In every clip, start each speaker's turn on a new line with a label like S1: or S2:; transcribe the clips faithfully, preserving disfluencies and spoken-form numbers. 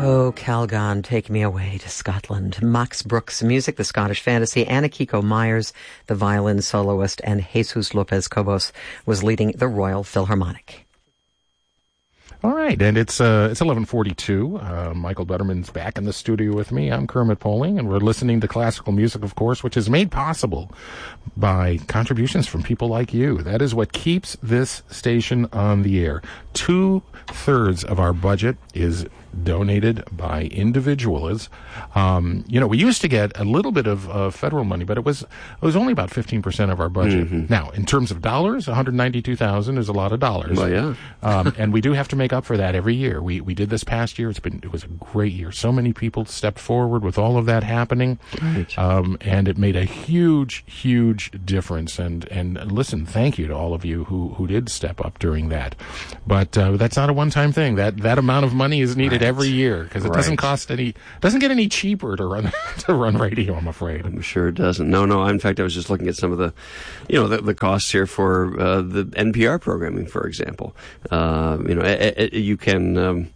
S1: Oh, Calgon, take me away to Scotland. Max Brooks' music, the Scottish fantasy. Anna Kiko Myers, the violin soloist, and Jesus Lopez Cobos was leading the Royal Philharmonic.
S2: All right, and it's uh, it's eleven forty-two. Uh, Michael Butterman's back in the studio with me. I'm Kermit Poling, and we're listening to classical music, of course, which is made possible by contributions from people like you. That is what keeps this station on the air. Two-thirds of our budget is donated by individuals. Um, you know, we used to get a little bit of uh, federal money, but it was it was only about fifteen percent of our budget. Mm-hmm. Now, in terms of dollars, one hundred ninety-two thousand dollars is a lot of dollars.
S3: Well, yeah.
S2: um, and we do have to make up for that every year. We we did this past year. It's been it was a great year. So many people stepped forward with all of that happening.
S3: Right.
S2: Um, and it made a huge, huge difference. And, and listen, thank you to all of you who, who did step up during that. But uh, that's not a one-time thing. That that amount of money is needed
S3: Right.
S2: every year because it
S3: Right.
S2: doesn't cost any, doesn't get any cheaper to run to run radio. I'm afraid.
S3: I'm sure it doesn't. No, no. In fact, I was just looking at some of the, you know, the, the costs here for uh, the N P R programming, for example. Uh, you know, it, it, you can um,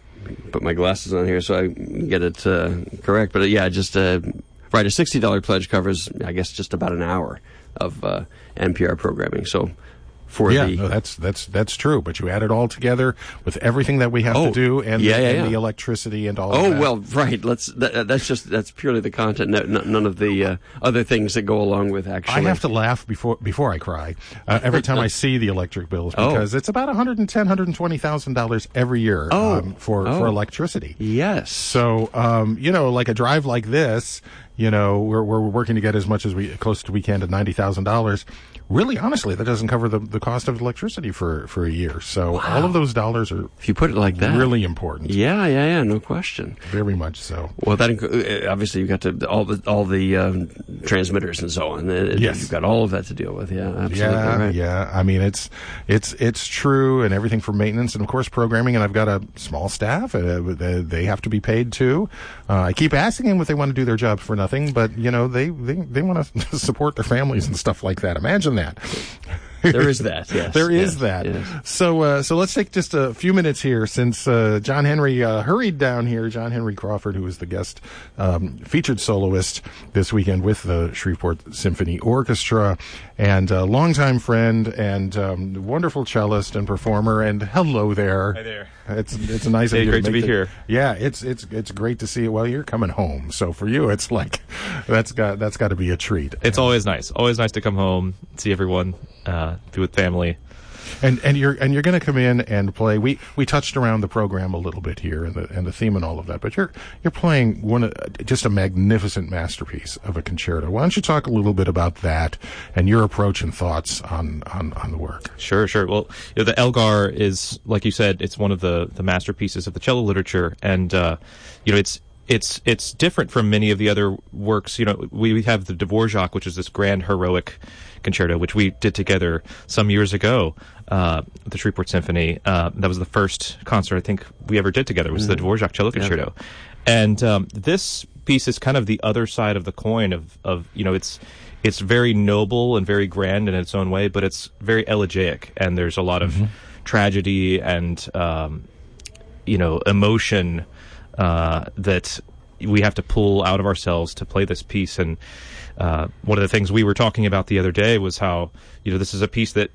S3: put my glasses on here so I get it uh, correct. But uh, yeah, just uh, right. A sixty dollars pledge covers, I guess, just about an hour of uh, N P R programming. So. For
S2: yeah,
S3: the,
S2: no, that's that's that's true. But you add it all together with everything that we have
S3: oh,
S2: to do, and,
S3: yeah, yeah,
S2: and
S3: yeah.
S2: the electricity and all.
S3: Oh
S2: of that.
S3: well, right. Let's. That, that's just that's purely the content. No, no, none of the uh, other things that go along with actually.
S2: I have to laugh before before I cry uh, every time I see the electric bills because
S3: oh.
S2: it's about one hundred ten thousand dollars, one hundred twenty thousand dollars every year
S3: oh.
S2: um, for
S3: oh.
S2: for electricity.
S3: Yes.
S2: So um, you know, like a drive like this, you know, we're we're working to get as much as we close as we can to ninety thousand dollars. Really, honestly, that doesn't cover the, the cost of electricity for, for a year. So
S3: wow.
S2: all of those dollars are,
S3: if you put it like that,
S2: really important.
S3: Yeah, yeah, yeah, no question.
S2: Very much so.
S3: Well, that inc- obviously you've got to all the all the um, transmitters and so on. It,
S2: yes,
S3: you've got all of that to deal with. Yeah, absolutely.
S2: Yeah,
S3: right.
S2: yeah. I mean, it's it's it's true, and everything from maintenance and of course programming. And I've got a small staff; uh, they have to be paid too. Uh, I keep asking them if they want to do their job for nothing, but you know, they they they want to support their families and stuff like that. Imagine that.
S3: There is that, yes.
S2: There is
S3: yes,
S2: that.
S3: yes.
S2: So, uh, so let's take just a few minutes here since uh, John Henry uh, hurried down here. John Henry Crawford, who is the guest um, featured soloist this weekend with the Shreveport Symphony Orchestra, and a longtime friend and um, wonderful cellist and performer. And hello there.
S4: Hi there.
S2: It's it's nice
S4: Hey,
S2: of you
S4: great
S2: to,
S4: to
S2: make
S4: be
S2: the,
S4: here.
S2: Yeah, it's it's it's great to see you. Well, you're coming home, so for you, it's like that's got that's got to be a treat.
S4: It's always nice. Always nice to come home, see everyone, uh, be with family.
S2: And and you're and you're going to come in and play. We we touched around the program a little bit here and the and the theme and all of that. But you're you're playing one of, just a magnificent masterpiece of a concerto. Why don't you talk a little bit about that and your approach and thoughts on on, on the work?
S4: Sure, sure. Well, you know, the Elgar is, like you said, it's one of the the masterpieces of the cello literature, and uh, you know, it's. It's it's different from many of the other works. You know, we, we have the Dvorak, which is this grand heroic concerto, which we did together some years ago, uh, the Shreveport Symphony. Uh, that was the first concert I think we ever did together, was mm. the Dvorak cello concerto. Yeah. And um, this piece is kind of the other side of the coin of, of you know, it's it's very noble and very grand in its own way, but it's very elegiac, and there's a lot of mm-hmm. tragedy and um, you know, emotion Uh, that we have to pull out of ourselves to play this piece. And uh, one of the things we were talking about the other day was how, you know, this is a piece that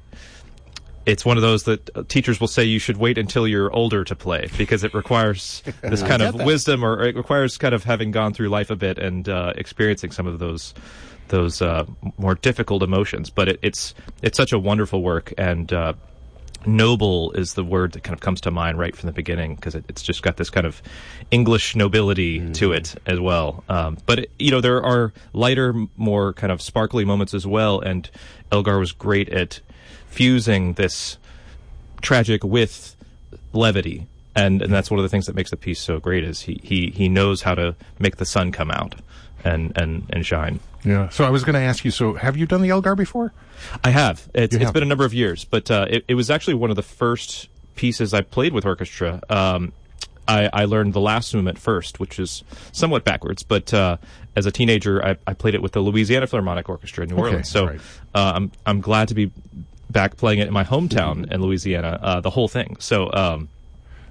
S4: it's one of those that uh, teachers will say you should wait until you're older to play, because it requires this kind of
S2: that.
S4: wisdom, or it requires kind of having gone through life a bit and uh, experiencing some of those those uh, more difficult emotions. But it, it's it's such a wonderful work, and uh, noble is the word that kind of comes to mind right from the beginning, because it, it's just got this kind of English nobility mm. to it as well. Um, but, it, you know, there are lighter, more kind of sparkly moments as well, and Elgar was great at fusing this tragic with levity. And, and that's one of the things that makes the piece so great, is he, he, he knows how to make the sun come out and, and, and shine.
S2: Yeah. So I was going to ask you, so have you done the Elgar before?
S4: I have. It's,
S2: you
S4: it's
S2: have.
S4: been a number of years, but uh, it, it was actually one of the first pieces I played with orchestra. Um, I, I learned the last movement first, which is somewhat backwards, but uh, as a teenager, I, I played it with the Louisiana Philharmonic Orchestra in New
S2: okay,
S4: Orleans. So
S2: right.
S4: uh, I'm I'm glad to be back playing it in my hometown in Louisiana, uh, the whole thing. So. Um,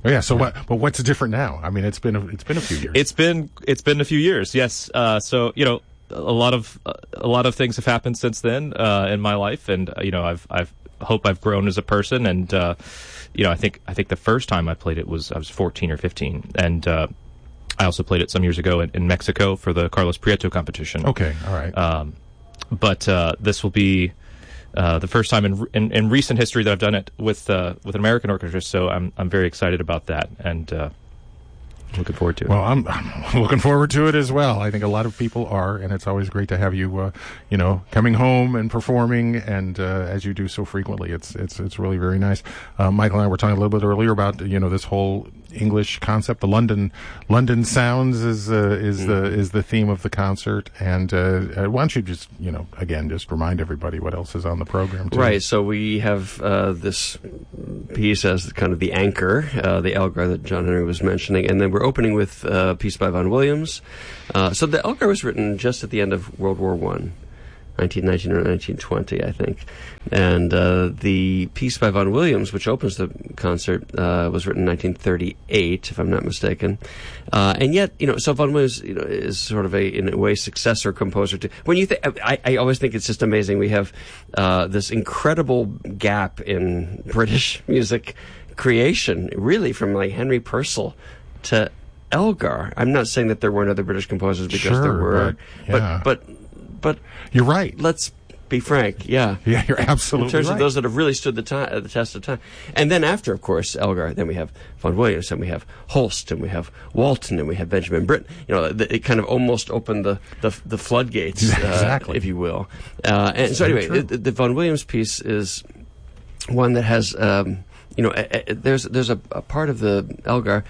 S2: Oh, yeah. So what? But what's different now? I mean, it's been a, it's been a few years.
S4: It's been it's been a few years. Yes. Uh, so you know, a lot of uh, a lot of things have happened since then uh, in my life, and uh, you know, I've I've hope I've grown as a person, and uh, you know, I think I think the first time I played it was I was fourteen or fifteen, and uh, I also played it some years ago in, in Mexico for the Carlos Prieto competition.
S2: Okay. All right.
S4: Um, but uh, this will be. Uh, the first time in, in in recent history that I've done it with uh, with an American orchestra, so I'm I'm very excited about that, and uh, looking forward to it.
S2: Well, I'm, I'm looking forward to it as well. I think a lot of people are, and it's always great to have you, uh, you know, coming home and performing, and uh, as you do so frequently, it's it's it's really very nice. Uh, Michael and I were talking a little bit earlier about you know this whole English concept. The London London sounds is uh, is mm. the is the theme of the concert. And uh, why don't you just you know again just remind everybody what else is on the program too.
S3: Right. So we have uh, this piece as kind of the anchor, uh, the Elgar that John Henry was mentioning, and then we're opening with uh, a piece by Vaughan Williams. Uh, so the Elgar was written just at the end of World War One. nineteen nineteen or nineteen twenty, I think. And uh, the piece by Vaughan Williams, which opens the concert, uh, was written in nineteen thirty-eight, if I'm not mistaken. Uh, and yet, you know, so Vaughan Williams, you know, is sort of a, in a way, successor composer to. When you think, I, I always think it's just amazing. We have uh, this incredible gap in British music creation, really, from like Henry Purcell to Elgar. I'm not saying that there weren't other British composers because
S2: sure,
S3: there were,
S2: but, yeah.
S3: but but. But
S2: you're right.
S3: Let's be frank. Yeah,
S2: yeah, you're absolutely
S3: in terms
S2: right.
S3: of those that have really stood the time, uh, the test of time. And then after, of course, Elgar, then we have Vaughan Williams, and we have Holst, and we have Walton, and we have Benjamin Britten. You know, the, it kind of almost opened the the, the floodgates, uh,
S2: exactly,
S3: if you will. Uh, and
S2: That's
S3: so anyway, the,
S2: true.
S3: the Vaughan Williams piece is one that has. Um, You know, uh, uh, there's there's a, a part of the Elgar.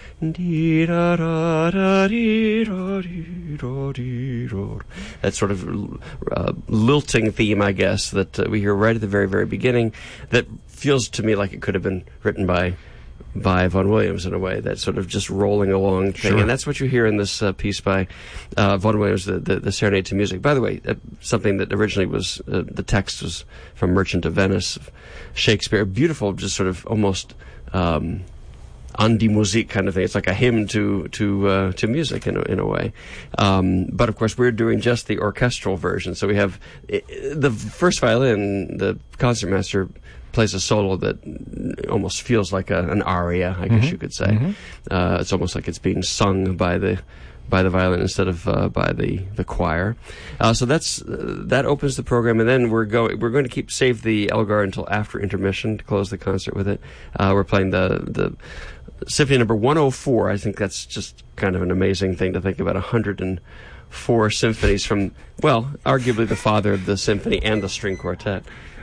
S3: That sort of uh, lilting theme, I guess, that uh, we hear right at the very, very beginning. That feels to me like it could have been written by by Vaughan Williams in a way. That sort of just rolling along thing,
S2: sure.
S3: And that's what you hear in this uh, piece by uh, Vaughan Williams, the, the the Serenade to Music. By the way, uh, something that originally was uh, the text was from Merchant of Venice. Shakespeare, beautiful, just sort of almost um, an die Musik kind of thing. It's like a hymn to to uh, to music in a, in a way. Um, but of course, we're doing just the orchestral version. So we have uh, the first violin. The concertmaster plays a solo that almost feels like a, an aria, I guess
S2: mm-hmm.
S3: you could say.
S2: Mm-hmm.
S3: Uh, it's almost like it's being sung by the. by the violin instead of uh, by the the choir, uh, so that's uh, that opens the program, and then we're going we're going to keep save the Elgar until after intermission to close the concert with it. Uh, we're playing the the Symphony Number one oh four. I think that's just kind of an amazing thing to think about. one hundred four symphonies from, well, arguably the father of the symphony and the string quartet.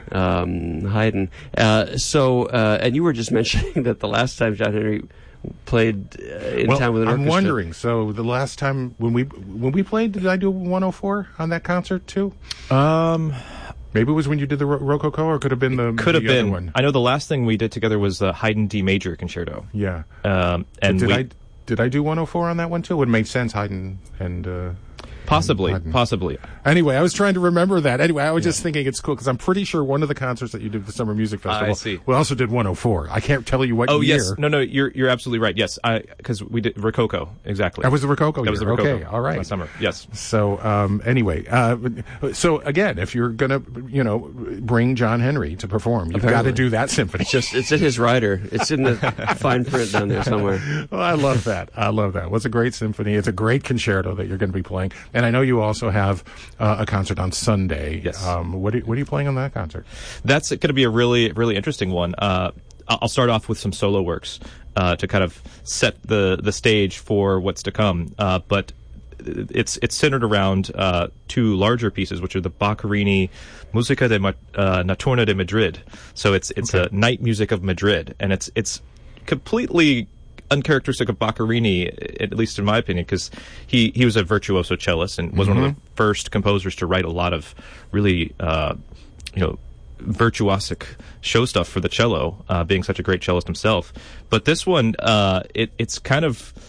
S3: Um, Haydn. Uh, so, uh, and you were just mentioning that the last time John Henry played uh, in
S2: well,
S3: town with an orchestra.
S2: I'm wondering. So the last time when we when we played, did I do one oh four on that concert too?
S4: Um,
S2: maybe it was when you did the Ro- Rococo, or it could have been the
S4: could
S2: the
S4: have been.
S2: Other one.
S4: I know the last thing we did together was the Haydn D major concerto.
S2: Yeah.
S4: Um, and
S2: did
S4: we,
S2: I did I do one oh four on that one too? It would make sense, Haydn and. Uh,
S4: Possibly,
S2: Haydn.
S4: possibly.
S2: Anyway, I was trying to remember that. Anyway, I was yeah. just thinking it's cool because I'm pretty sure one of the concerts that you did at the Summer Music Festival,
S4: I see.
S2: we also did one oh four. I can't tell you what
S4: oh,
S2: year.
S4: yes. No, no, you're you're absolutely right. Yes, because we did Rococo, exactly.
S2: That was the Rococo
S4: That
S2: year.
S4: was the Rococo.
S2: Okay, all right.
S4: Last summer, yes.
S2: So, um, anyway, uh, so again, if you're going to, you know, bring John Henry to perform, you've got to do that symphony.
S3: It's just, it's in his rider. It's in the fine print down there somewhere.
S2: Well, I love that. I love that. Well, it's a great symphony. It's a great concerto that you're going to be playing. And I know you also have uh, a concert on Sunday.
S4: Yes.
S2: Um, what, are, what are you playing on that concert?
S4: That's going to be a really, really interesting one. Uh, I'll start off with some solo works uh, to kind of set the, the stage for what's to come. Uh, but it's it's centered around uh, two larger pieces, which are the Boccherini Musica de Ma- uh, Notturna de Madrid. So it's it's
S2: okay.
S4: a night music of Madrid, and it's it's completely uncharacteristic of Boccherini, at least in my opinion, because he, he was a virtuoso cellist and was mm-hmm. one of the first composers to write a lot of really, uh, you know, virtuosic show stuff for the cello, uh, being such a great cellist himself. But this one, uh, it, it's kind of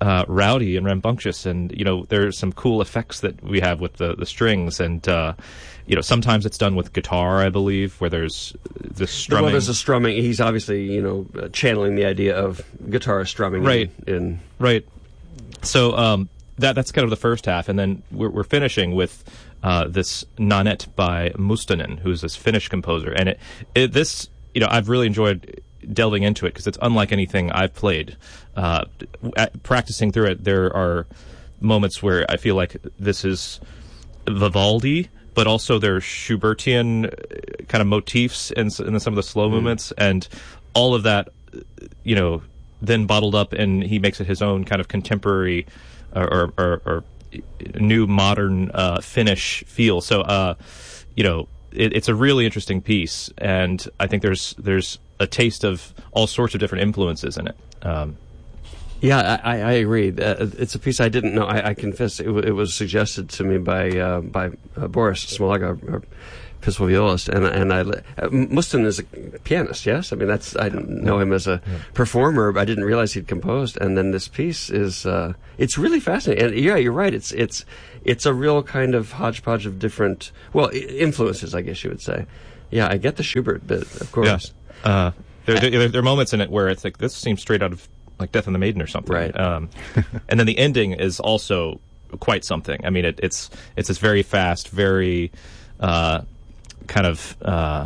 S4: uh, rowdy and rambunctious, and you know there's some cool effects that we have with the the strings, and uh, you know sometimes it's done with guitar, I believe, where there's the strumming.
S3: Well, there's a strumming. He's obviously you know channeling the idea of guitar strumming,
S4: right?
S3: In, in
S4: right. So um, that that's kind of the first half, and then we're, we're finishing with uh, this Nanette by Mustonen, who's this Finnish composer, and it, it this you know I've really enjoyed delving into it because it's unlike anything I've played. Uh, at, practicing through it, there are moments where I feel like this is Vivaldi, but also there's Schubertian kind of motifs in, in some of the slow mm. movements, and all of that, you know, then bottled up, and he makes it his own kind of contemporary or, or, or new modern uh, Finnish feel. So, uh, you know, it, it's a really interesting piece, and I think there's there's a taste of all sorts of different influences in it. Um,
S3: yeah, I, I agree. Uh, it's a piece I didn't know. I, I confess it, w- it was suggested to me by uh, by uh, Boris Smolaga, our principal violist, and and I uh, Mustonen is a pianist. Yes, I mean that's I didn't know him as a yeah. performer, but I didn't realize he'd composed. And then this piece is uh, it's really fascinating. And yeah, you're right. It's it's it's a real kind of hodgepodge of different well influences, I guess you would say. Yeah, I get the Schubert bit, of course.
S4: Yeah. Uh, there, there, there are moments in it where it's like this seems straight out of like Death and the Maiden or something,
S3: right?
S4: Um, and then the ending is also quite something. I mean, it, it's it's this very fast, very uh, kind of uh,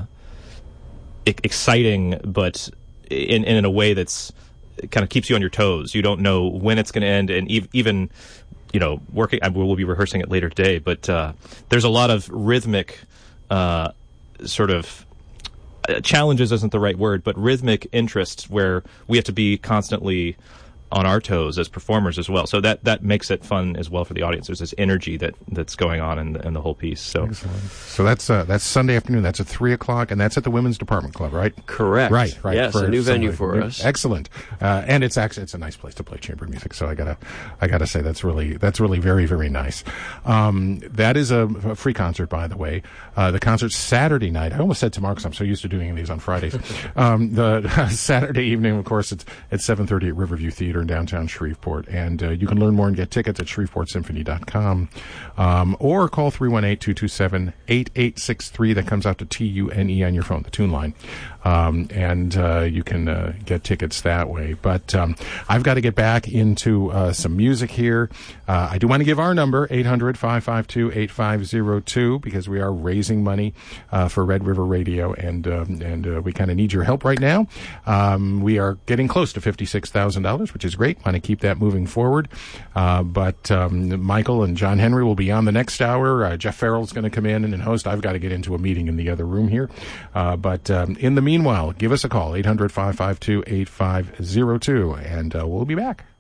S4: e- exciting, but in in a way that's it kind of keeps you on your toes. You don't know when it's going to end, and e- even you know, working. I, we'll be rehearsing it later today, but uh, there's a lot of rhythmic uh, sort of. Challenges isn't the right word, but rhythmic interests where we have to be constantly on our toes as performers as well. So that, that makes it fun as well for the audience. There's this energy that, that's going on in the, in the whole piece. So,
S2: Excellent. so that's uh, that's Sunday afternoon. That's at three o'clock, and that's at the Women's Department Club, right?
S3: Correct.
S2: Right. Right.
S3: Yes, a new venue for us.
S2: Excellent. Uh, and it's actually it's a nice place to play chamber music. So I gotta I gotta say that's really that's really very very nice. Um, that is a, a free concert, by the way. Uh, the concert's Saturday night. I almost said tomorrow because I'm so used to doing these on Fridays. um, the uh, Saturday evening, of course, it's at seven thirty at Riverview Theater in downtown Shreveport, and uh, you can learn more and get tickets at shreveport symphony dot com, um, or call three one eight, two two seven, eight eight six three. That comes out to T U N E on your phone, the tune line, um, and uh, you can uh, get tickets that way. But um, I've got to get back into uh, some music here. Uh, I do want to give our number, eight hundred, five five two, eight five zero two, because we are raising money uh, for Red River Radio, and um, and uh, we kind of need your help right now. Um, we are getting close to fifty-six thousand dollars, which is great. Want to keep that moving forward. Uh, but um, Michael and John Henry will be on the next hour. Uh, Jeff Farrell's going to come in and host. I've got to get into a meeting in the other room here. Uh, but um, in the meanwhile, give us a call, eight hundred, five five two, eight five zero two, and uh, we'll be back.